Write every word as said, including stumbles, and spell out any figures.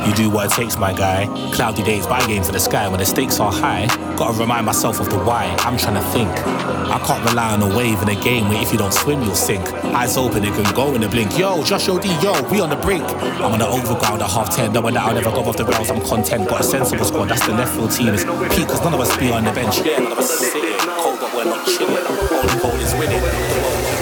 You do what it takes, my guy. Cloudy days, buy games to the sky when the stakes are high. Gotta remind myself of the why. I'm trying to think. I can't rely on a wave in a game where if you don't swim, you'll sink. Eyes open, it can go in a blink. Yo, Joshua D, yo, we on the brink. I'm on the overground at half ten, knowing that I'll never go off the grounds. I'm content, got a sensible squad. That's the left field team. It's peak, cause none of us be on the bench. Yeah, none of us are sitting. Cold, but we're not chilling. Only goal is winning.